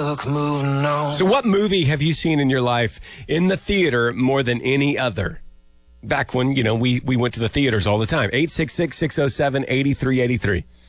book, moving on. So what movie have you seen in your life in the theater more than any other? Back when, we went to the theaters all the time. 866-607-8383.